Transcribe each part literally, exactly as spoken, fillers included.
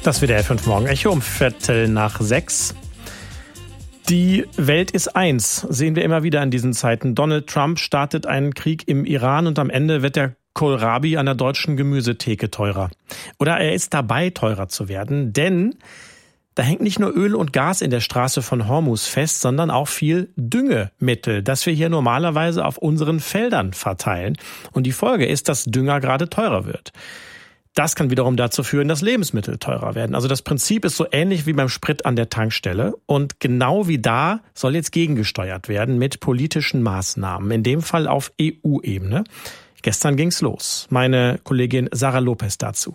Das wird der fünf Morgen Echo um Viertel nach sechs. Die Welt ist eins, sehen wir immer wieder in diesen Zeiten. Donald Trump startet einen Krieg im Iran und am Ende wird der Kohlrabi an der deutschen Gemüsetheke teurer. Oder er ist dabei, teurer zu werden, denn da hängt nicht nur Öl und Gas in der Straße von Hormuz fest, sondern auch viel Düngemittel, das wir hier normalerweise auf unseren Feldern verteilen. Und die Folge ist, dass Dünger gerade teurer wird. Das kann wiederum dazu führen, dass Lebensmittel teurer werden. Also das Prinzip ist so ähnlich wie beim Sprit an der Tankstelle. Und genau wie da soll jetzt gegengesteuert werden mit politischen Maßnahmen, in dem Fall auf E U-Ebene. Gestern ging's los. Meine Kollegin Sarah Lopez dazu.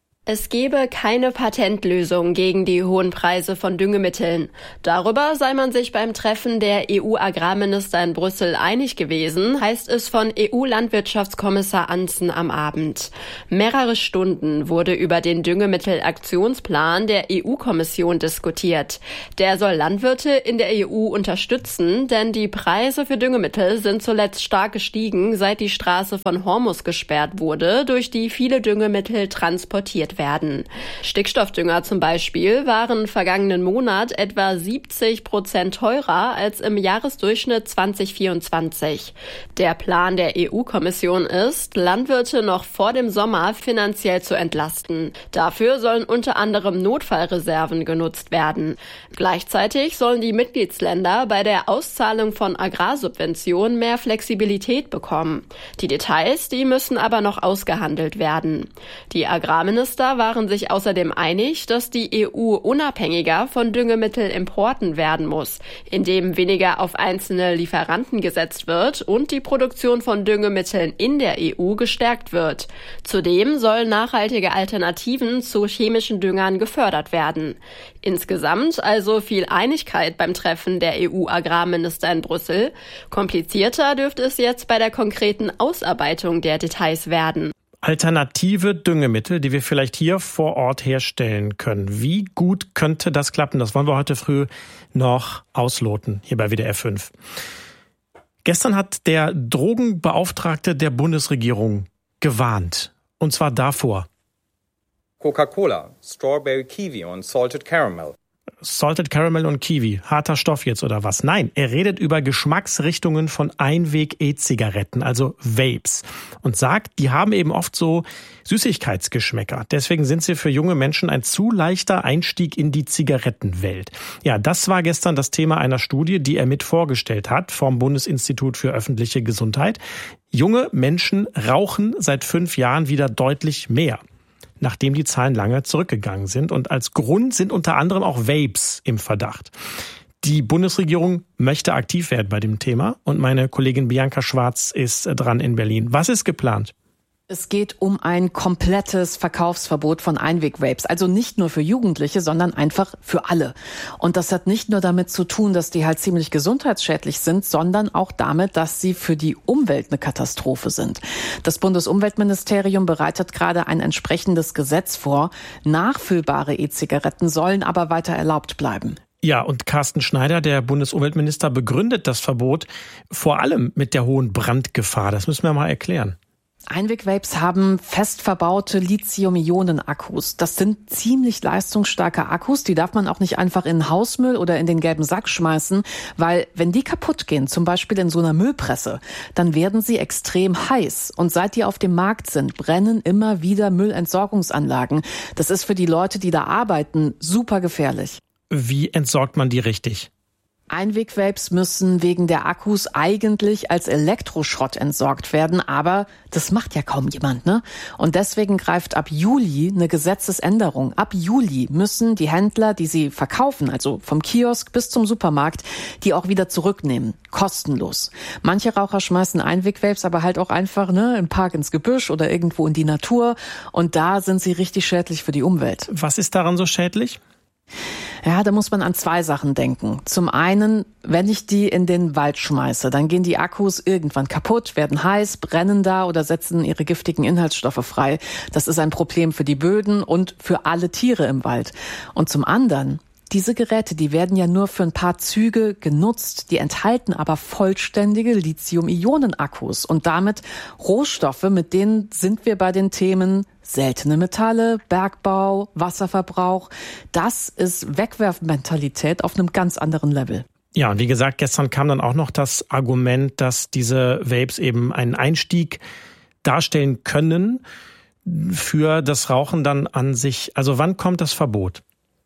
Es gebe keine Patentlösung gegen die hohen Preise von Düngemitteln. Darüber sei man sich beim Treffen der E U-Agrarminister in Brüssel einig gewesen, heißt es von E U-Landwirtschaftskommissar Ansson am Abend. Mehrere Stunden wurde über den Düngemittelaktionsplan der E U-Kommission diskutiert. Der soll Landwirte in der E U unterstützen, denn die Preise für Düngemittel sind zuletzt stark gestiegen, seit die Straße von Hormuz gesperrt wurde, durch die viele Düngemittel transportiert werden. werden. Stickstoffdünger zum Beispiel waren vergangenen Monat etwa siebzig Prozent teurer als im Jahresdurchschnitt zwanzig vierundzwanzig. Der Plan der E U-Kommission ist, Landwirte noch vor dem Sommer finanziell zu entlasten. Dafür sollen unter anderem Notfallreserven genutzt werden. Gleichzeitig sollen die Mitgliedsländer bei der Auszahlung von Agrarsubventionen mehr Flexibilität bekommen. Die Details, die müssen aber noch ausgehandelt werden. Die Agrarminister waren sich außerdem einig, dass die E U unabhängiger von Düngemittelimporten werden muss, indem weniger auf einzelne Lieferanten gesetzt wird und die Produktion von Düngemitteln in der E U gestärkt wird. Zudem sollen nachhaltige Alternativen zu chemischen Düngern gefördert werden. Insgesamt also viel Einigkeit beim Treffen der E U-Agrarminister in Brüssel. Komplizierter dürfte es jetzt bei der konkreten Ausarbeitung der Details werden. Alternative Düngemittel, die wir vielleicht hier vor Ort herstellen können. Wie gut könnte das klappen? Das wollen wir heute früh noch ausloten, hier bei W D R fünf. Gestern hat der Drogenbeauftragte der Bundesregierung gewarnt. Und zwar davor. Coca-Cola, Strawberry Kiwi und Salted Caramel. Salted Caramel und Kiwi. Harter Stoff jetzt oder was? Nein, er redet über Geschmacksrichtungen von Einweg-E-Zigaretten, also Vapes. Und sagt, die haben eben oft so Süßigkeitsgeschmäcker. Deswegen sind sie für junge Menschen ein zu leichter Einstieg in die Zigarettenwelt. Ja, das war gestern das Thema einer Studie, die er mit vorgestellt hat vom Bundesinstitut für öffentliche Gesundheit. Junge Menschen rauchen seit fünf Jahren wieder deutlich mehr, nachdem die Zahlen lange zurückgegangen sind. Und als Grund sind unter anderem auch Vapes im Verdacht. Die Bundesregierung möchte aktiv werden bei dem Thema. Und meine Kollegin Bianca Schwarz ist dran in Berlin. Was ist geplant? Es geht um ein komplettes Verkaufsverbot von Einweg-Vapes. Also nicht nur für Jugendliche, sondern einfach für alle. Und das hat nicht nur damit zu tun, dass die halt ziemlich gesundheitsschädlich sind, sondern auch damit, dass sie für die Umwelt eine Katastrophe sind. Das Bundesumweltministerium bereitet gerade ein entsprechendes Gesetz vor. Nachfüllbare E-Zigaretten sollen aber weiter erlaubt bleiben. Ja, und Carsten Schneider, der Bundesumweltminister, begründet das Verbot vor allem mit der hohen Brandgefahr. Das müssen wir mal erklären. Einweg-Vapes haben fest verbaute Lithium-Ionen-Akkus. Das sind ziemlich leistungsstarke Akkus, die darf man auch nicht einfach in den Hausmüll oder in den gelben Sack schmeißen, weil wenn die kaputt gehen, zum Beispiel in so einer Müllpresse, dann werden sie extrem heiß. Und seit die auf dem Markt sind, brennen immer wieder Müllentsorgungsanlagen. Das ist für die Leute, die da arbeiten, super gefährlich. Wie entsorgt man die richtig? Einweg-Vapes müssen wegen der Akkus eigentlich als Elektroschrott entsorgt werden, aber das macht ja kaum jemand, ne? Und deswegen greift ab Juli eine Gesetzesänderung. Ab Juli müssen die Händler, die sie verkaufen, also vom Kiosk bis zum Supermarkt, die auch wieder zurücknehmen. Kostenlos. Manche Raucher schmeißen Einweg-Vapes aber halt auch einfach, ne, im Park ins Gebüsch oder irgendwo in die Natur. Und da sind sie richtig schädlich für die Umwelt. Was ist daran so schädlich? Ja, da muss man an zwei Sachen denken. Zum einen, wenn ich die in den Wald schmeiße, dann gehen die Akkus irgendwann kaputt, werden heiß, brennen da oder setzen ihre giftigen Inhaltsstoffe frei. Das ist ein Problem für die Böden und für alle Tiere im Wald. Und zum anderen, Diese Geräte, die werden ja nur für ein paar Züge genutzt, die enthalten aber vollständige Lithium-Ionen-Akkus und damit Rohstoffe, mit denen sind wir bei den Themen seltene Metalle, Bergbau, Wasserverbrauch. Das ist Wegwerfmentalität auf einem ganz anderen Level. Ja, und wie gesagt, gestern kam dann auch noch das Argument, dass diese Vapes eben einen Einstieg darstellen können für das Rauchen dann an sich. Also wann kommt das Verbot?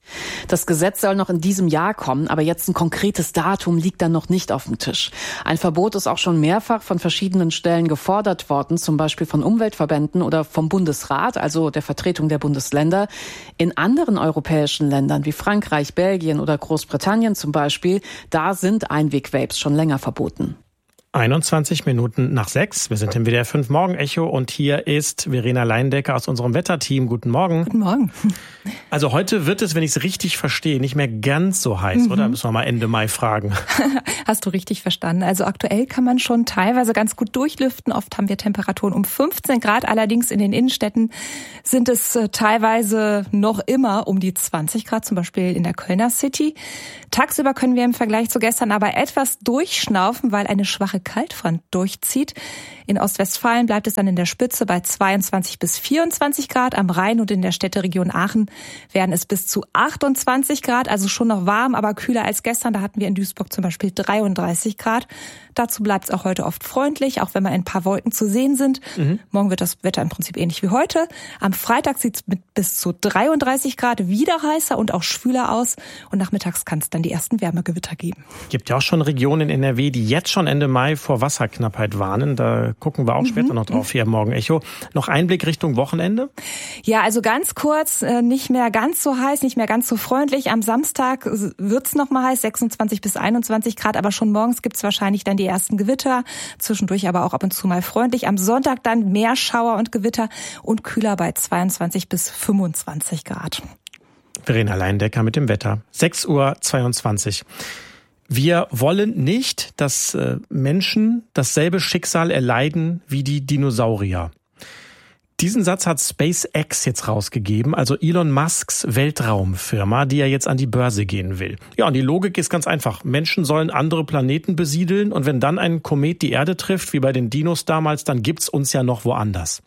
Das Gesetz soll noch in diesem Jahr kommen, aber jetzt ein konkretes Datum liegt dann noch nicht auf dem Tisch. Ein Verbot ist auch schon mehrfach von verschiedenen Stellen gefordert worden, zum Beispiel von Umweltverbänden oder vom Bundesrat, also der Vertretung der Bundesländer. In anderen europäischen Ländern wie Frankreich, Belgien oder Großbritannien zum Beispiel, da sind Einweg-Vapes schon länger verboten. einundzwanzig Minuten nach sechs. Wir sind im W D R fünf Morgen-Echo und hier ist Verena Leindecker aus unserem Wetterteam. Guten Morgen. Guten Morgen. Also heute wird es, wenn ich es richtig verstehe, nicht mehr ganz so heiß, mhm. oder? Müssen wir mal Ende Mai fragen. Hast du richtig verstanden. Also aktuell kann man schon teilweise ganz gut durchlüften. Oft haben wir Temperaturen um fünfzehn Grad. Allerdings in den Innenstädten sind es teilweise noch immer um die zwanzig Grad, zum Beispiel in der Kölner City. Tagsüber können wir im Vergleich zu gestern aber etwas durchschnaufen, weil eine schwache Kaltfront durchzieht. In Ostwestfalen bleibt es dann in der Spitze bei zweiundzwanzig bis vierundzwanzig Grad. Am Rhein und in der Städteregion Aachen werden es bis zu achtundzwanzig Grad, also schon noch warm, aber kühler als gestern. Da hatten wir in Duisburg zum Beispiel dreiunddreißig Grad. Dazu bleibt es auch heute oft freundlich, auch wenn mal ein paar Wolken zu sehen sind. Mhm. Morgen wird das Wetter im Prinzip ähnlich wie heute. Am Freitag sieht es mit bis zu dreiunddreißig Grad wieder heißer und auch schwüler aus. Und nachmittags kann es dann die ersten Wärmegewitter geben. Gibt ja auch schon Regionen in N R W, die jetzt schon Ende Mai vor Wasserknappheit warnen. Da gucken wir auch mhm. später noch drauf hier im Morgen-Echo. Noch Einblick Richtung Wochenende? Ja, also ganz kurz, nicht mehr ganz so heiß, nicht mehr ganz so freundlich. Am Samstag wird's noch mal heiß, sechsundzwanzig bis einundzwanzig Grad. Aber schon morgens gibt's wahrscheinlich dann die ersten Gewitter. Zwischendurch aber auch ab und zu mal freundlich. Am Sonntag dann mehr Schauer und Gewitter und kühler bei zweiundzwanzig bis fünfundzwanzig Grad. Verena Leindecker mit dem Wetter. sechs Uhr zweiundzwanzig. Wir wollen nicht, dass Menschen dasselbe Schicksal erleiden wie die Dinosaurier. Diesen Satz hat SpaceX jetzt rausgegeben, also Elon Musks Weltraumfirma, die ja jetzt an die Börse gehen will. Ja, und die Logik ist ganz einfach. Menschen sollen andere Planeten besiedeln und wenn dann ein Komet die Erde trifft, wie bei den Dinos damals, dann gibt's uns ja noch woanders.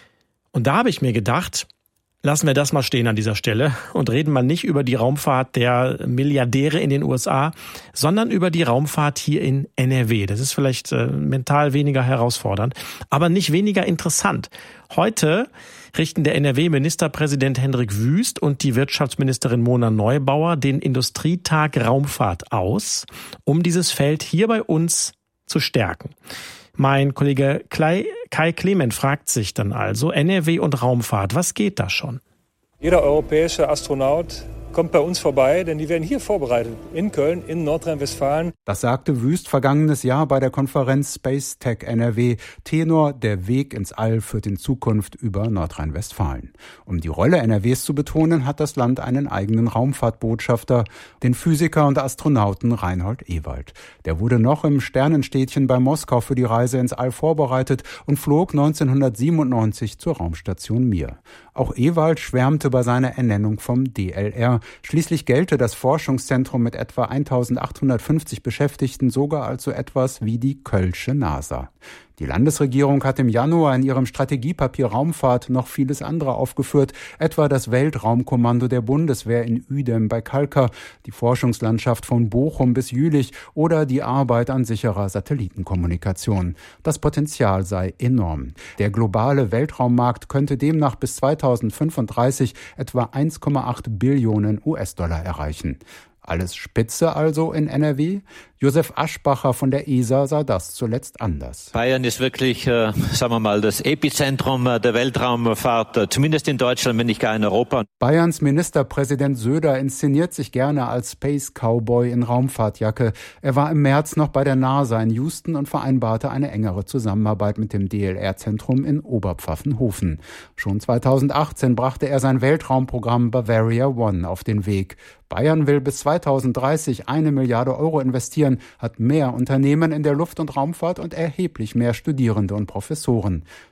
Und da habe ich mir gedacht, lassen wir das mal stehen an dieser Stelle und reden mal nicht über die Raumfahrt der Milliardäre in den U S A, sondern über die Raumfahrt hier in N R W. Das ist vielleicht äh, mental weniger herausfordernd, aber nicht weniger interessant. Heute richten der N R W-Ministerpräsident Hendrik Wüst und die Wirtschaftsministerin Mona Neubauer den Industrietag Raumfahrt aus, um dieses Feld hier bei uns zu stärken. Mein Kollege Kai Clement fragt sich dann also, N R W und Raumfahrt, was geht da schon? Jeder europäische Astronaut kommt bei uns vorbei, denn die werden hier vorbereitet, in Köln, in Nordrhein-Westfalen. Das sagte Wüst vergangenes Jahr bei der Konferenz Space Tech N R W. Tenor, der Weg ins All führt in Zukunft über Nordrhein-Westfalen. Um die Rolle N R Ws zu betonen, hat das Land einen eigenen Raumfahrtbotschafter, den Physiker und Astronauten Reinhold Ewald. Der wurde noch im Sternenstädtchen bei Moskau für die Reise ins All vorbereitet und flog neunzehnhundertsiebenundneunzig zur Raumstation Mir. Auch Ewald schwärmte bei seiner Ernennung vom D L R. Schließlich gelte das Forschungszentrum mit etwa eintausendachthundertfünfzig Beschäftigten sogar als so etwas wie die Kölsche NASA. Die Landesregierung hat im Januar in ihrem Strategiepapier Raumfahrt noch vieles andere aufgeführt, etwa das Weltraumkommando der Bundeswehr in Uedem bei Kalkar, die Forschungslandschaft von Bochum bis Jülich oder die Arbeit an sicherer Satellitenkommunikation. Das Potenzial sei enorm. Der globale Weltraummarkt könnte demnach bis zweitausendfünfunddreißig etwa eins Komma acht Billionen U S-Dollar erreichen. Alles Spitze also in N R W? Josef Aschbacher von der E S A sah das zuletzt anders. Bayern ist wirklich, äh, sagen wir mal, das Epizentrum äh, der Weltraumfahrt, äh, zumindest in Deutschland, wenn nicht gar in Europa. Bayerns Ministerpräsident Söder inszeniert sich gerne als Space Cowboy in Raumfahrtjacke. Er war im März noch bei der NASA in Houston und vereinbarte eine engere Zusammenarbeit mit dem D L R-Zentrum in Oberpfaffenhofen. Schon zweitausendachtzehn brachte er sein Weltraumprogramm Bavaria One auf den Weg. Bayern will bis zweitausenddreißig eine Milliarde Euro investieren, hat mehr Unternehmen in der Luft- und Raumfahrt und erheblich mehr Studierende und Professoren.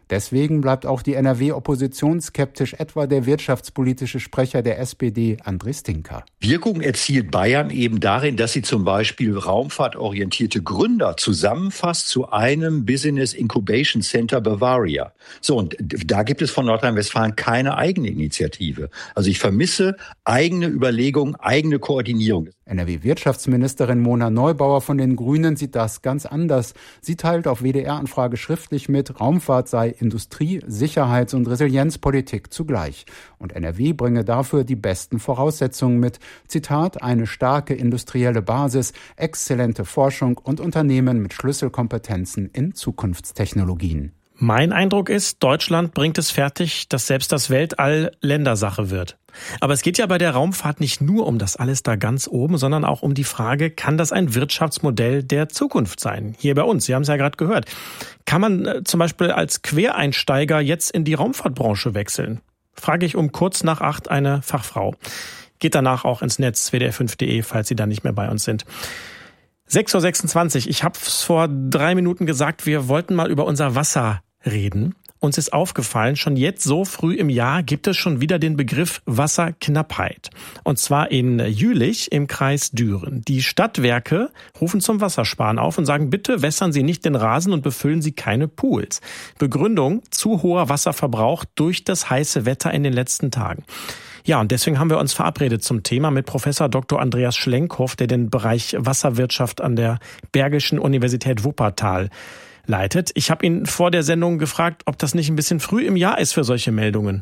Deswegen bleibt auch die N R W-Opposition skeptisch, etwa der wirtschaftspolitische Sprecher der S P D, André Stinka. Wirkung erzielt Bayern eben darin, dass sie zum Beispiel raumfahrtorientierte Gründer zusammenfasst zu einem Business Incubation Center Bavaria. So, und da gibt es von Nordrhein-Westfalen keine eigene Initiative. Also ich vermisse eigene Überlegungen, eigene Koordinierung. N R W-Wirtschaftsministerin Mona Neubauer von den Grünen sieht das ganz anders. Sie teilt auf W D R-Anfrage schriftlich mit, Raumfahrt sei Industrie-, Sicherheits- und Resilienzpolitik zugleich. Und N R W bringe dafür die besten Voraussetzungen mit. Zitat, eine starke industrielle Basis, exzellente Forschung und Unternehmen mit Schlüsselkompetenzen in Zukunftstechnologien. Mein Eindruck ist, Deutschland bringt es fertig, dass selbst das Weltall Ländersache wird. Aber es geht ja bei der Raumfahrt nicht nur um das alles da ganz oben, sondern auch um die Frage, kann das ein Wirtschaftsmodell der Zukunft sein? Hier bei uns, Sie haben es ja gerade gehört. Kann man äh, zum Beispiel als Quereinsteiger jetzt in die Raumfahrtbranche wechseln? Frage ich um kurz nach acht eine Fachfrau. Geht danach auch ins Netz, w d r fünf punkt d e, falls Sie da nicht mehr bei uns sind. sechs Uhr sechsundzwanzig. Ich habe es vor drei Minuten gesagt, wir wollten mal über unser Wasser reden. Uns ist aufgefallen, schon jetzt so früh im Jahr gibt es schon wieder den Begriff Wasserknappheit. Und zwar in Jülich im Kreis Düren. Die Stadtwerke rufen zum Wassersparen auf und sagen, bitte wässern Sie nicht den Rasen und befüllen Sie keine Pools. Begründung, zu hoher Wasserverbrauch durch das heiße Wetter in den letzten Tagen. Ja, und deswegen haben wir uns verabredet zum Thema mit Professor Doktor Andreas Schlenkhoff, der den Bereich Wasserwirtschaft an der Bergischen Universität Wuppertal leitet. Ich habe ihn vor der Sendung gefragt, ob das nicht ein bisschen früh im Jahr ist für solche Meldungen.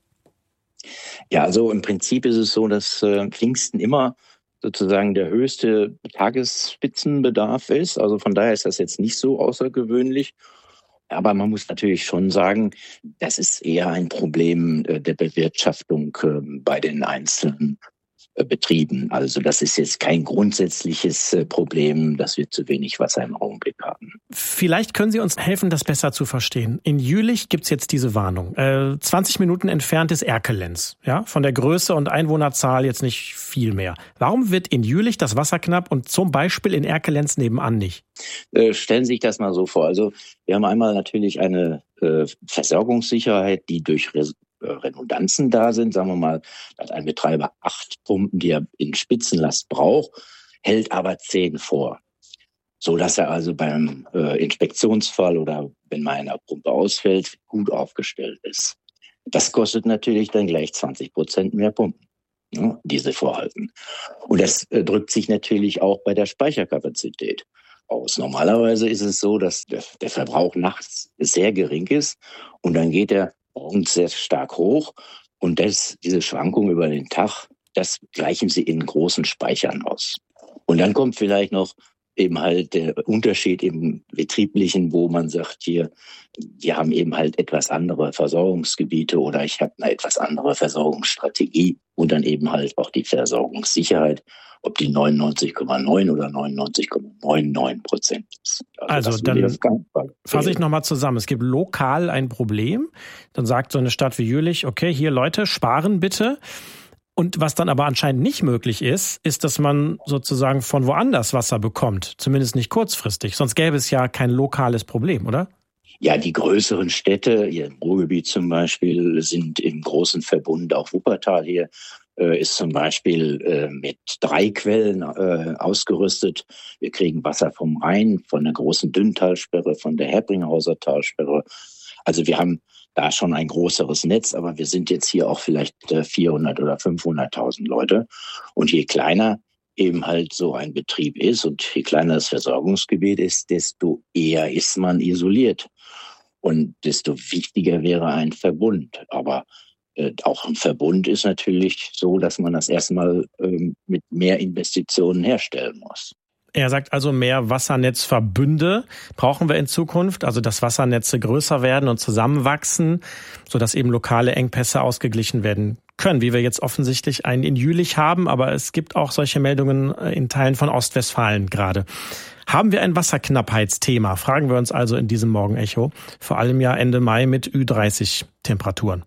Ja, also im Prinzip ist es so, dass äh, Pfingsten immer sozusagen der höchste Tagesspitzenbedarf ist. Also von daher ist das jetzt nicht so außergewöhnlich. Aber man muss natürlich schon sagen, das ist eher ein Problem äh, der Bewirtschaftung äh, bei den einzelnen Betrieben. Also das ist jetzt kein grundsätzliches Problem, dass wir zu wenig Wasser im Augenblick haben. Vielleicht können Sie uns helfen, das besser zu verstehen. In Jülich gibt's jetzt diese Warnung. Äh, zwanzig Minuten entfernt ist Erkelenz. Ja, von der Größe und Einwohnerzahl jetzt nicht viel mehr. Warum wird in Jülich das Wasser knapp und zum Beispiel in Erkelenz nebenan nicht? Äh, stellen Sie sich das mal so vor. Also wir haben einmal natürlich eine äh, Versorgungssicherheit, die durch Res- Redundanzen da sind, sagen wir mal, dass ein Betreiber acht Pumpen, die er in Spitzenlast braucht, hält aber zehn vor. So dass er also beim äh, Inspektionsfall oder wenn mal eine Pumpe ausfällt, gut aufgestellt ist. Das kostet natürlich dann gleich zwanzig Prozent mehr Pumpen, ja, diese vorhalten. Und das äh, drückt sich natürlich auch bei der Speicherkapazität aus. Normalerweise ist es so, dass der, der Verbrauch nachts sehr gering ist und dann geht er morgens sehr stark hoch und das, diese Schwankung über den Tag, das gleichen sie in großen Speichern aus. Und dann kommt vielleicht noch eben halt der Unterschied im Betrieblichen, wo man sagt, hier, wir haben eben halt etwas andere Versorgungsgebiete oder ich habe eine etwas andere Versorgungsstrategie und dann eben halt auch die Versorgungssicherheit, ob die neunundneunzig Komma neun oder neunundneunzig Komma neunundneunzig Prozent ist. Also, also dann fasse ich nochmal zusammen. Es gibt lokal ein Problem. Dann sagt so eine Stadt wie Jülich, okay, hier Leute, sparen bitte. Und was dann aber anscheinend nicht möglich ist, ist, dass man sozusagen von woanders Wasser bekommt. Zumindest nicht kurzfristig. Sonst gäbe es ja kein lokales Problem, oder? Ja, die größeren Städte, hier im Ruhrgebiet zum Beispiel, sind im großen Verbund, auch Wuppertal hier, ist zum Beispiel äh, mit drei Quellen äh, ausgerüstet. Wir kriegen Wasser vom Rhein, von der großen Dünntalsperre, von der Herbringhauser Talsperre. Also wir haben da schon ein größeres Netz, aber wir sind jetzt hier auch vielleicht äh, vierhundert oder fünfhunderttausend Leute. Und je kleiner eben halt so ein Betrieb ist und je kleiner das Versorgungsgebiet ist, desto eher ist man isoliert. Und desto wichtiger wäre ein Verbund. Aber auch ein Verbund ist natürlich so, dass man das erstmal ähm, mit mehr Investitionen herstellen muss. Er sagt also, mehr Wassernetzverbünde brauchen wir in Zukunft, also dass Wassernetze größer werden und zusammenwachsen, sodass eben lokale Engpässe ausgeglichen werden können, wie wir jetzt offensichtlich einen in Jülich haben, aber es gibt auch solche Meldungen in Teilen von Ostwestfalen gerade. Haben wir ein Wasserknappheitsthema? Fragen wir uns also in diesem Morgenecho, vor allem ja Ende Mai mit Ü dreißig Temperaturen.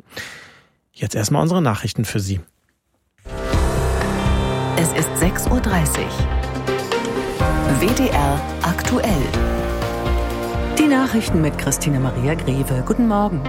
Jetzt erstmal unsere Nachrichten für Sie. Es ist sechs Uhr dreißig. W D R aktuell. Die Nachrichten mit Christine Maria Greve. Guten Morgen.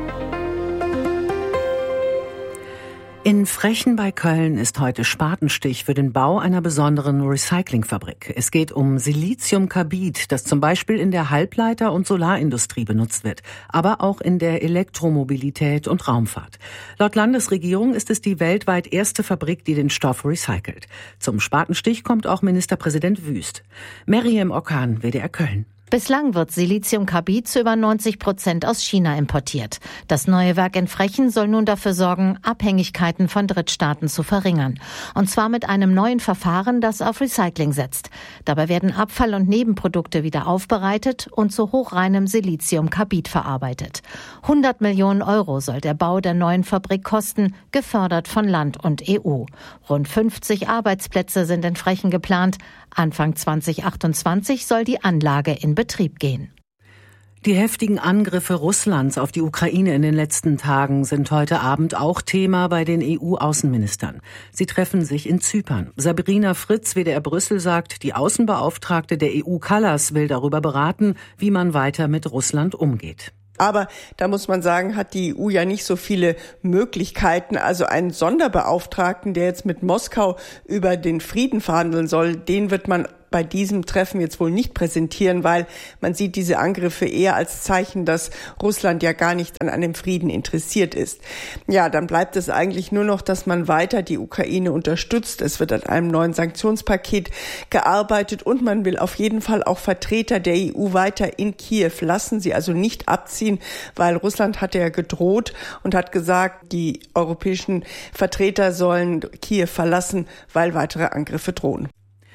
In Frechen bei Köln ist heute Spatenstich für den Bau einer besonderen Recyclingfabrik. Es geht um Siliziumkarbid, das zum Beispiel in der Halbleiter- und Solarindustrie benutzt wird, aber auch in der Elektromobilität und Raumfahrt. Laut Landesregierung ist es die weltweit erste Fabrik, die den Stoff recycelt. Zum Spatenstich kommt auch Ministerpräsident Wüst. Meriem Okan, W D R Köln. Bislang wird Siliziumkarbid zu über neunzig Prozent aus China importiert. Das neue Werk in Frechen soll nun dafür sorgen, Abhängigkeiten von Drittstaaten zu verringern. Und zwar mit einem neuen Verfahren, das auf Recycling setzt. Dabei werden Abfall- und Nebenprodukte wieder aufbereitet und zu hochreinem Siliziumkarbid verarbeitet. hundert Millionen Euro soll der Bau der neuen Fabrik kosten, gefördert von Land und E U. Rund fünfzig Arbeitsplätze sind in Frechen geplant. Anfang zwanzig achtundzwanzig soll die Anlage in Betrieb gehen. Die heftigen Angriffe Russlands auf die Ukraine in den letzten Tagen sind heute Abend auch Thema bei den E U-Außenministern. Sie treffen sich in Zypern. Sabrina Fritz, W D R Brüssel, sagt, die Außenbeauftragte der E U Kallas will darüber beraten, wie man weiter mit Russland umgeht. Aber da muss man sagen, hat die E U ja nicht so viele Möglichkeiten. Also einen Sonderbeauftragten, der jetzt mit Moskau über den Frieden verhandeln soll, den wird man bei diesem Treffen jetzt wohl nicht präsentieren, weil man sieht diese Angriffe eher als Zeichen, dass Russland ja gar nicht an einem Frieden interessiert ist. Ja, dann bleibt es eigentlich nur noch, dass man weiter die Ukraine unterstützt. Es wird an einem neuen Sanktionspaket gearbeitet und man will auf jeden Fall auch Vertreter der E U weiter in Kiew lassen, sie also nicht abziehen, weil Russland hat ja gedroht und hat gesagt, die europäischen Vertreter sollen Kiew verlassen, weil weitere Angriffe drohen.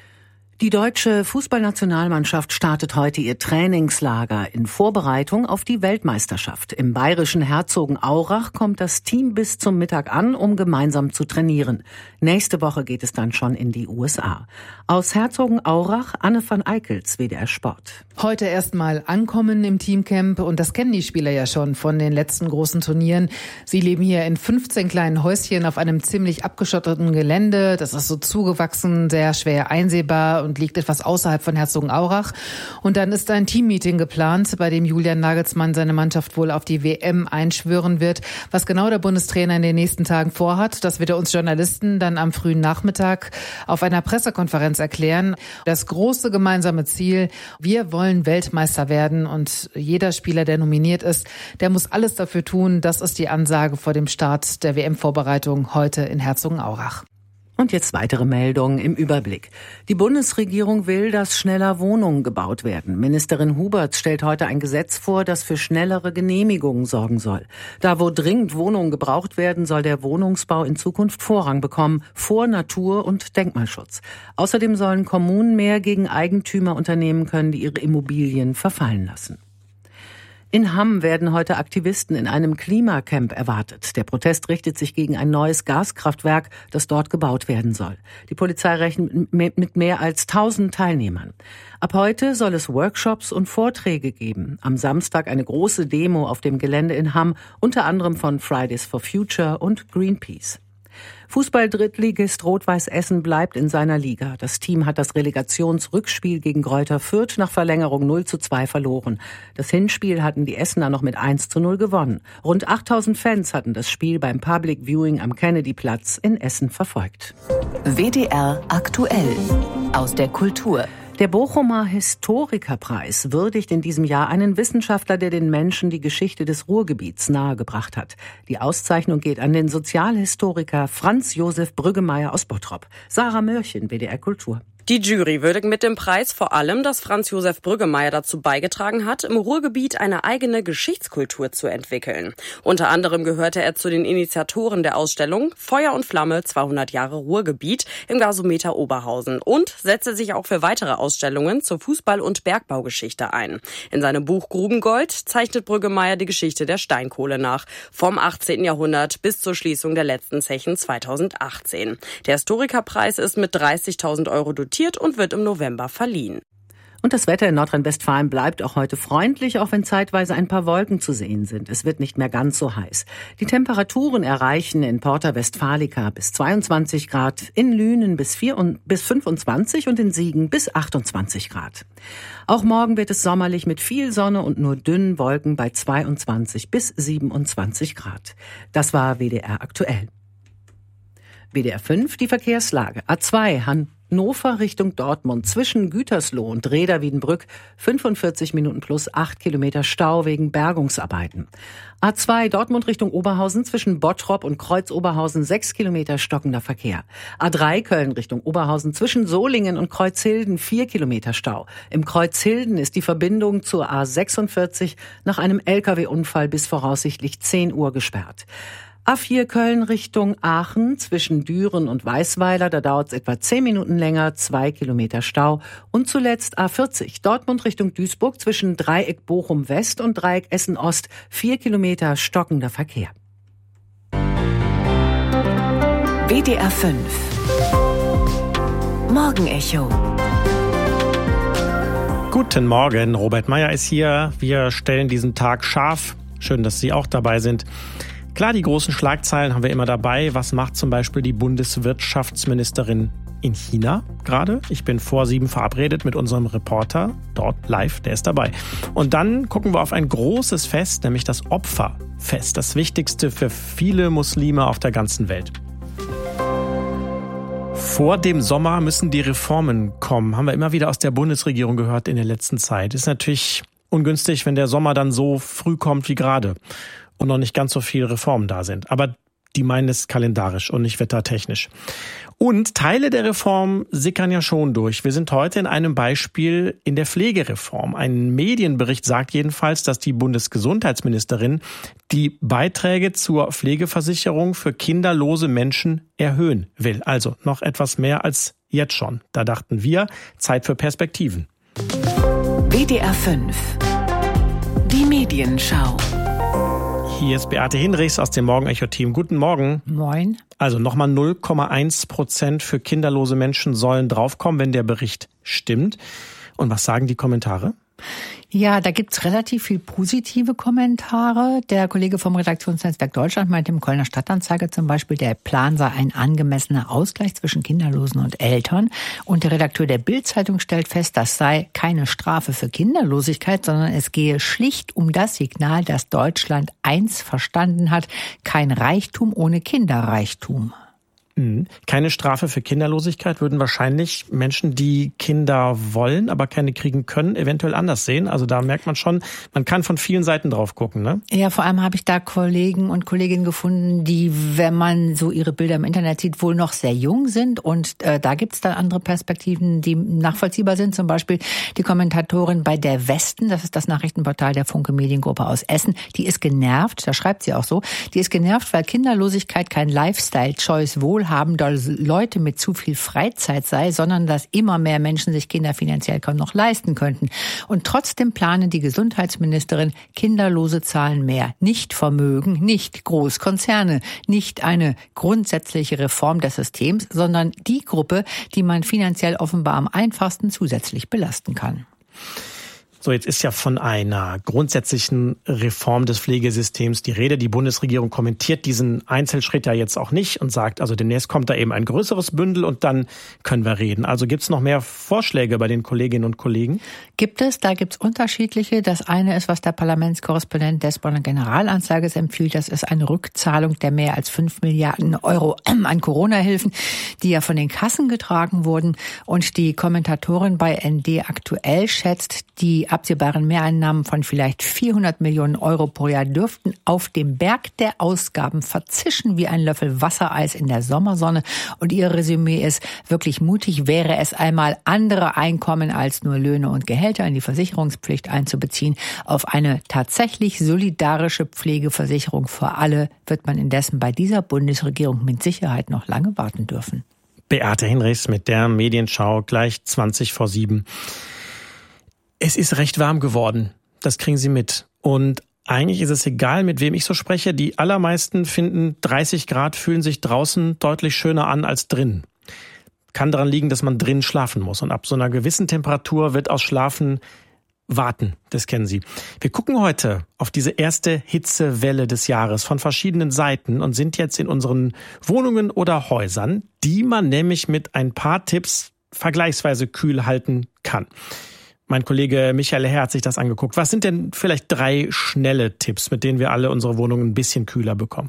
Die deutsche Fußballnationalmannschaft startet heute ihr Trainingslager in Vorbereitung auf die Weltmeisterschaft. Im bayerischen Herzogenaurach kommt das Team bis zum Mittag an, um gemeinsam zu trainieren. Nächste Woche geht es dann schon in die U S A. Aus Herzogenaurach, Anne van Eickels, W D R Sport. Heute erstmal ankommen im Teamcamp und das kennen die Spieler ja schon von den letzten großen Turnieren. Sie leben hier in fünfzehn kleinen Häuschen auf einem ziemlich abgeschotteten Gelände. Das ist so zugewachsen, sehr schwer einsehbar und liegt etwas außerhalb von Herzogenaurach. Und dann ist ein Teammeeting geplant, bei dem Julian Nagelsmann seine Mannschaft wohl auf die W M einschwören wird. Was genau der Bundestrainer in den nächsten Tagen vorhat, das wird er uns Journalisten dann am frühen Nachmittag auf einer Pressekonferenz erklären. Das große gemeinsame Ziel: Wir wollen Weltmeister werden und jeder Spieler, der nominiert ist, der muss alles dafür tun. Das ist die Ansage vor dem Start der W M-Vorbereitung heute in Herzogenaurach. Und jetzt weitere Meldungen im Überblick. Die Bundesregierung will, dass schneller Wohnungen gebaut werden. Ministerin Huberts stellt heute ein Gesetz vor, das für schnellere Genehmigungen sorgen soll. Da, wo dringend Wohnungen gebraucht werden, soll der Wohnungsbau in Zukunft Vorrang bekommen, vor Natur- und Denkmalschutz. Außerdem sollen Kommunen mehr gegen Eigentümer unternehmen können, die ihre Immobilien verfallen lassen. In Hamm werden heute Aktivisten in einem Klimacamp erwartet. Der Protest richtet sich gegen ein neues Gaskraftwerk, das dort gebaut werden soll. Die Polizei rechnet mit mehr als tausend Teilnehmern. Ab heute soll es Workshops und Vorträge geben. Am Samstag eine große Demo auf dem Gelände in Hamm, unter anderem von Fridays for Future und Greenpeace. Fußball-Drittligist Rot-Weiß Essen bleibt in seiner Liga. Das Team hat das Relegationsrückspiel gegen Greuther Fürth nach Verlängerung null zu zwei verloren. Das Hinspiel hatten die Essener noch mit eins zu null gewonnen. Rund achttausend Fans hatten das Spiel beim Public Viewing am Kennedy-Platz in Essen verfolgt. W D R aktuell aus der Kultur. Der Bochumer Historikerpreis würdigt in diesem Jahr einen Wissenschaftler, der den Menschen die Geschichte des Ruhrgebiets nahegebracht hat. Die Auszeichnung geht an den Sozialhistoriker Franz Josef Brüggemeier aus Bottrop. Sarah Mörchen, W D R Kultur. Die Jury würdigt mit dem Preis vor allem, dass Franz Josef Brüggemeier dazu beigetragen hat, im Ruhrgebiet eine eigene Geschichtskultur zu entwickeln. Unter anderem gehörte er zu den Initiatoren der Ausstellung Feuer und Flamme zweihundert Jahre Ruhrgebiet im Gasometer Oberhausen und setzte sich auch für weitere Ausstellungen zur Fußball- und Bergbaugeschichte ein. In seinem Buch Grubengold zeichnet Brüggemeier die Geschichte der Steinkohle nach, vom achtzehnten Jahrhundert bis zur Schließung der letzten Zechen zweitausendachtzehn. Der Historikerpreis ist mit dreißigtausend Euro dotiert und wird im November verliehen. Und das Wetter in Nordrhein-Westfalen bleibt auch heute freundlich, auch wenn zeitweise ein paar Wolken zu sehen sind. Es wird nicht mehr ganz so heiß. Die Temperaturen erreichen in Porta Westfalica bis zweiundzwanzig Grad, in Lünen bis, vier und, bis fünfundzwanzig und in Siegen bis achtundzwanzig Grad. Auch morgen wird es sommerlich mit viel Sonne und nur dünnen Wolken bei zweiundzwanzig bis siebenundzwanzig Grad. Das war W D R aktuell. W D R fünf, die Verkehrslage. A zwei, Hannover Richtung Dortmund zwischen Gütersloh und Reda-Wiedenbrück fünfundvierzig Minuten plus acht Kilometer Stau wegen Bergungsarbeiten. A zwei Dortmund Richtung Oberhausen zwischen Bottrop und Kreuz-Oberhausen sechs Kilometer stockender Verkehr. A drei Köln Richtung Oberhausen zwischen Solingen und Kreuzhilden vier Kilometer Stau. Im Kreuzhilden ist die Verbindung zur A sechsundvierzig nach einem L K W-Unfall bis voraussichtlich zehn Uhr gesperrt. A vier Köln Richtung Aachen zwischen Düren und Weißweiler, da dauert es etwa zehn Minuten länger, zwei Kilometer Stau. Und zuletzt A vierzig Dortmund Richtung Duisburg zwischen Dreieck Bochum West und Dreieck Essen Ost, vier Kilometer stockender Verkehr. W D R fünf Morgenecho. Guten Morgen, Robert Meyer ist hier. Wir stellen diesen Tag scharf. Schön, dass Sie auch dabei sind. Klar, die großen Schlagzeilen haben wir immer dabei. Was macht zum Beispiel die Bundeswirtschaftsministerin in China gerade? Ich bin vor sieben verabredet mit unserem Reporter dort live, der ist dabei. Und dann gucken wir auf ein großes Fest, nämlich das Opferfest, das wichtigste für viele Muslime auf der ganzen Welt. Vor dem Sommer müssen die Reformen kommen, haben wir immer wieder aus der Bundesregierung gehört in der letzten Zeit. Ist natürlich ungünstig, wenn der Sommer dann so früh kommt wie gerade und noch nicht ganz so viele Reformen da sind. Aber die meinen es kalendarisch und nicht wettertechnisch. Und Teile der Reform sickern ja schon durch. Wir sind heute in einem Beispiel in der Pflegereform. Ein Medienbericht sagt jedenfalls, dass die Bundesgesundheitsministerin die Beiträge zur Pflegeversicherung für kinderlose Menschen erhöhen will. Also noch etwas mehr als jetzt schon. Da dachten wir, Zeit für Perspektiven. W D R fünf Die Medienschau. Hier ist Beate Hinrichs aus dem Morgenecho-Team. Guten Morgen. Moin. Also nochmal null Komma eins Prozent für kinderlose Menschen sollen draufkommen, wenn der Bericht stimmt. Und was sagen die Kommentare? Ja, da gibt's relativ viel positive Kommentare. Der Kollege vom Redaktionsnetzwerk Deutschland meint im Kölner Stadtanzeiger zum Beispiel, der Plan sei ein angemessener Ausgleich zwischen Kinderlosen und Eltern. Und der Redakteur der Bild-Zeitung stellt fest, das sei keine Strafe für Kinderlosigkeit, sondern es gehe schlicht um das Signal, dass Deutschland eins verstanden hat: kein Reichtum ohne Kinderreichtum. Keine Strafe für Kinderlosigkeit würden wahrscheinlich Menschen, die Kinder wollen, aber keine kriegen können, eventuell anders sehen. Also da merkt man schon, man kann von vielen Seiten drauf gucken, ne? Ja, vor allem habe ich da Kollegen und Kolleginnen gefunden, die, wenn man so ihre Bilder im Internet sieht, wohl noch sehr jung sind. Und äh, da gibt es dann andere Perspektiven, die nachvollziehbar sind. Zum Beispiel die Kommentatorin bei der Westen, das ist das Nachrichtenportal der Funke Mediengruppe aus Essen, die ist genervt, da schreibt sie auch so, die ist genervt, weil Kinderlosigkeit kein Lifestyle-Choice wohl haben, da Leute mit zu viel Freizeit sei, sondern dass immer mehr Menschen sich Kinder finanziell kaum noch leisten könnten. Und trotzdem planen die Gesundheitsministerin kinderlose Zahlen mehr. Nicht Vermögen, nicht Großkonzerne, nicht eine grundsätzliche Reform des Systems, sondern die Gruppe, die man finanziell offenbar am einfachsten zusätzlich belasten kann. So, jetzt ist ja von einer grundsätzlichen Reform des Pflegesystems die Rede. Die Bundesregierung kommentiert diesen Einzelschritt ja jetzt auch nicht und sagt, also demnächst kommt da eben ein größeres Bündel und dann können wir reden. Also gibt es noch mehr Vorschläge bei den Kolleginnen und Kollegen? Gibt es, da gibt es unterschiedliche. Das eine ist, was der Parlamentskorrespondent des Bonner Generalanzeigers empfiehlt, das ist eine Rückzahlung der mehr als fünf Milliarden Euro an Corona-Hilfen, die ja von den Kassen getragen wurden. Und die Kommentatorin bei N D aktuell schätzt, die absehbaren Mehreinnahmen von vielleicht vierhundert Millionen Euro pro Jahr dürften auf dem Berg der Ausgaben verzischen wie ein Löffel Wassereis in der Sommersonne. Und ihr Resümee ist, wirklich mutig wäre es einmal, andere Einkommen als nur Löhne und Gehälter in die Versicherungspflicht einzubeziehen. Auf eine tatsächlich solidarische Pflegeversicherung für alle wird man indessen bei dieser Bundesregierung mit Sicherheit noch lange warten dürfen. Beate Hinrichs mit der Medienschau, gleich zwanzig vor sieben. Es ist recht warm geworden, das kriegen Sie mit. Und eigentlich ist es egal, mit wem ich so spreche. Die allermeisten finden, dreißig Grad fühlen sich draußen deutlich schöner an als drin. kann daran liegen, dass man drin schlafen muss. Und ab so einer gewissen Temperatur wird aus Schlafen warten. Das kennen Sie. Wir gucken heute auf diese erste Hitzewelle des Jahres von verschiedenen Seiten und sind jetzt in unseren Wohnungen oder Häusern, die man nämlich mit ein paar Tipps vergleichsweise kühl halten kann. Mein Kollege Michael Herr hat sich das angeguckt. Was sind denn vielleicht drei schnelle Tipps, mit denen wir alle unsere Wohnungen ein bisschen kühler bekommen?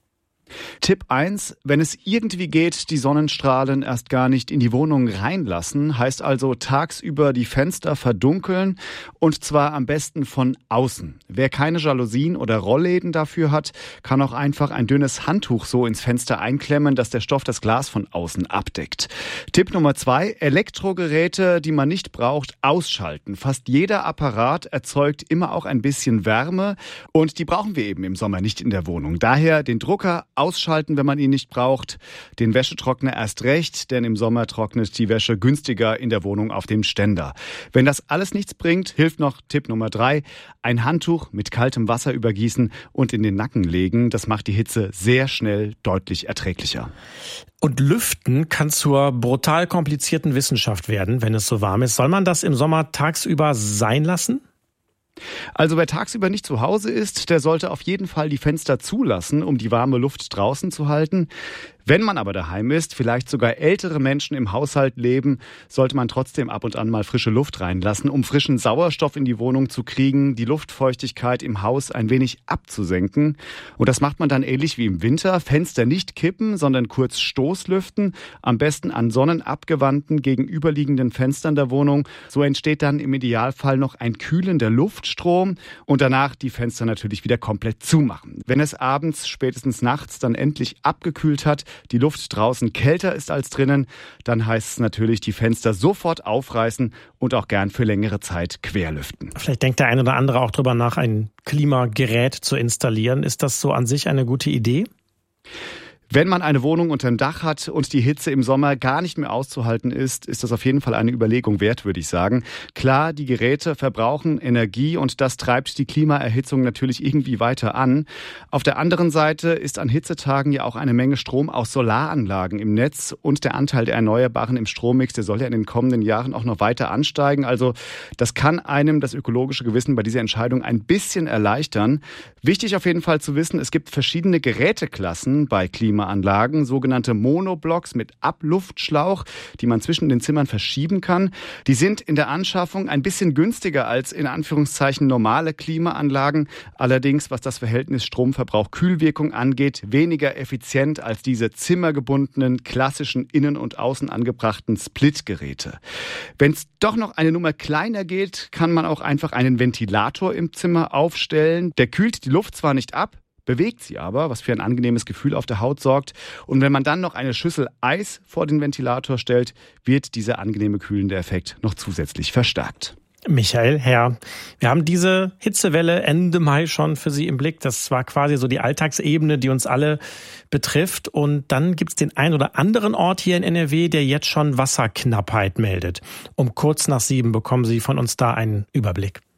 Tipp eins, wenn es irgendwie geht, die Sonnenstrahlen erst gar nicht in die Wohnung reinlassen, heißt also tagsüber die Fenster verdunkeln und zwar am besten von außen. Wer keine Jalousien oder Rollläden dafür hat, kann auch einfach ein dünnes Handtuch so ins Fenster einklemmen, dass der Stoff das Glas von außen abdeckt. Tipp Nummer zwei, Elektrogeräte, die man nicht braucht, ausschalten. Fast jeder Apparat erzeugt immer auch ein bisschen Wärme und die brauchen wir eben im Sommer nicht in der Wohnung. Daher den Drucker ausschalten, wenn man ihn nicht braucht. Den Wäschetrockner erst recht, denn im Sommer trocknet die Wäsche günstiger in der Wohnung auf dem Ständer. Wenn das alles nichts bringt, hilft noch Tipp Nummer drei. Ein Handtuch mit kaltem Wasser übergießen und in den Nacken legen. Das macht die Hitze sehr schnell deutlich erträglicher. Und Lüften kann zur brutal komplizierten Wissenschaft werden, wenn es so warm ist. Soll man das im Sommer tagsüber sein lassen? Also wer tagsüber nicht zu Hause ist, der sollte auf jeden Fall die Fenster zulassen, um die warme Luft draußen zu halten. Wenn man aber daheim ist, vielleicht sogar ältere Menschen im Haushalt leben, sollte man trotzdem ab und an mal frische Luft reinlassen, um frischen Sauerstoff in die Wohnung zu kriegen, die Luftfeuchtigkeit im Haus ein wenig abzusenken. Und das macht man dann ähnlich wie im Winter. Fenster nicht kippen, sondern kurz Stoßlüften, am besten an sonnenabgewandten gegenüberliegenden Fenstern der Wohnung. So entsteht dann im Idealfall noch ein kühlender Luftstrom und danach die Fenster natürlich wieder komplett zumachen. Wenn es abends, spätestens nachts dann endlich abgekühlt hat, die Luft draußen kälter ist als drinnen, dann heißt es natürlich, die Fenster sofort aufreißen und auch gern für längere Zeit querlüften. Vielleicht denkt der eine oder andere auch drüber nach, ein Klimagerät zu installieren. Ist das so an sich eine gute Idee? Wenn man eine Wohnung unterm Dach hat und die Hitze im Sommer gar nicht mehr auszuhalten ist, ist das auf jeden Fall eine Überlegung wert, würde ich sagen. Klar, die Geräte verbrauchen Energie und das treibt die Klimaerhitzung natürlich irgendwie weiter an. Auf der anderen Seite ist an Hitzetagen ja auch eine Menge Strom aus Solaranlagen im Netz und der Anteil der Erneuerbaren im Strommix, der soll ja in den kommenden Jahren auch noch weiter ansteigen. Also das kann einem das ökologische Gewissen bei dieser Entscheidung ein bisschen erleichtern. Wichtig auf jeden Fall zu wissen, es gibt verschiedene Geräteklassen bei Klimaanlagen. Anlagen, sogenannte Monoblocks mit Abluftschlauch, die man zwischen den Zimmern verschieben kann. Die sind in der Anschaffung ein bisschen günstiger als in Anführungszeichen normale Klimaanlagen. Allerdings, was das Verhältnis Stromverbrauch-Kühlwirkung angeht, weniger effizient als diese zimmergebundenen, klassischen innen und außen angebrachten Splitgeräte. Wenn es doch noch eine Nummer kleiner geht, kann man auch einfach einen Ventilator im Zimmer aufstellen. Der kühlt die Luft zwar nicht ab, bewegt sie aber, was für ein angenehmes Gefühl auf der Haut sorgt. Und wenn man dann noch eine Schüssel Eis vor den Ventilator stellt, wird dieser angenehme kühlende Effekt noch zusätzlich verstärkt. Michael Herr, wir haben diese Hitzewelle Ende Mai schon für Sie im Blick. Das war quasi so die Alltagsebene, die uns alle betrifft. Und dann gibt es den einen oder anderen Ort hier in N R W, der jetzt schon Wasserknappheit meldet. Um kurz nach sieben bekommen Sie von uns da einen Überblick.